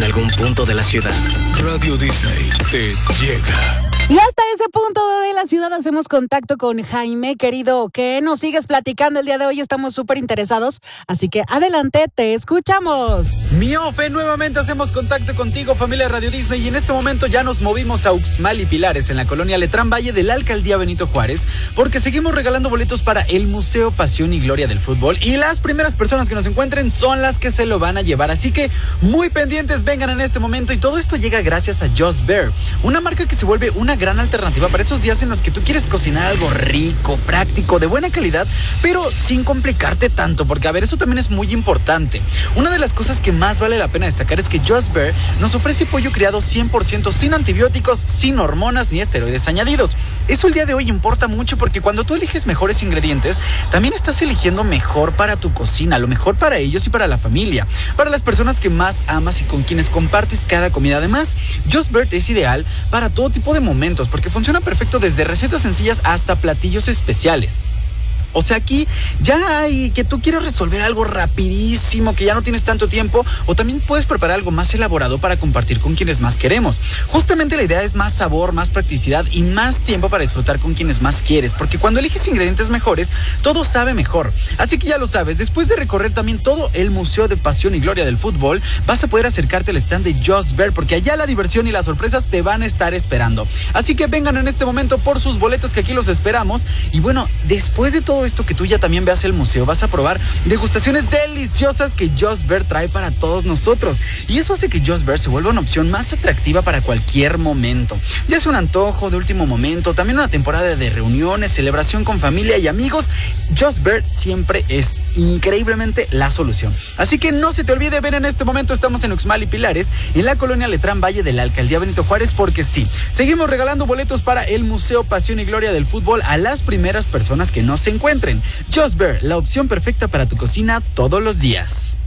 algún punto de la ciudad. Radio Disney te llega. Y hasta ese punto de la ciudad hacemos contacto con Jaime. Querido, ¿qué nos sigues platicando el día de hoy? Estamos súper interesados, así que adelante, te escuchamos. Miofe, nuevamente hacemos contacto contigo, familia Radio Disney, y en este momento ya nos movimos a Uxmal y Pilares, en la colonia Letrán Valle de la Alcaldía Benito Juárez, porque seguimos regalando boletos para el Museo Pasión y Gloria del Fútbol, y las primeras personas que nos encuentren son las que se lo van a llevar, así que muy pendientes, vengan en este momento, y todo esto llega gracias a Just Bear, una marca que se vuelve una gran alternativa para esos días en los que tú quieres cocinar algo rico, práctico, de buena calidad, pero sin complicarte tanto, porque a ver, eso también es muy importante. Una de las cosas que más vale la pena destacar es que Just Bear nos ofrece pollo criado 100% sin antibióticos, sin hormonas ni esteroides añadidos. Eso el día de hoy importa mucho porque cuando tú eliges mejores ingredientes, también estás eligiendo mejor para tu cocina, lo mejor para ellos y para la familia, para las personas que más amas y con quienes compartes cada comida. Además, Just Bear es ideal para todo tipo de momentos, porque funciona perfecto desde recetas sencillas hasta platillos especiales. O sea, aquí ya hay que tú quieres resolver algo rapidísimo, que ya no tienes tanto tiempo, o también puedes preparar algo más elaborado para compartir con quienes más queremos. Justamente la idea es más sabor, más practicidad y más tiempo para disfrutar con quienes más quieres, porque cuando eliges ingredientes mejores, todo sabe mejor. Así que ya lo sabes, después de recorrer también todo el Museo de Pasión y Gloria del Fútbol, vas a poder acercarte al stand de Just Bear, porque allá la diversión y las sorpresas te van a estar esperando. Así que vengan en este momento por sus boletos, que aquí los esperamos. Y bueno, después de todo esto, que tú ya también veas el museo, vas a probar degustaciones deliciosas que Just Bear trae para todos nosotros, y eso hace que Just Bear se vuelva una opción más atractiva para cualquier momento, ya sea un antojo de último momento, también una temporada de reuniones, celebración con familia y amigos. Just Bear siempre es increíblemente la solución. Así que no se te olvide, ven en este momento, estamos en Uxmal y Pilares, en la colonia Letrán Valle de la Alcaldía Benito Juárez, porque sí, seguimos regalando boletos para el Museo Pasión y Gloria del Fútbol a las primeras personas que nos encuentren. Just Bear, la opción perfecta para tu cocina todos los días.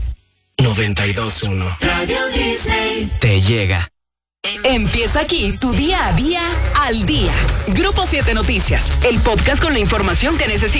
92.1 Radio Disney te llega. Empieza aquí tu día a día al día. Grupo 7 Noticias, el podcast con la información que necesitas.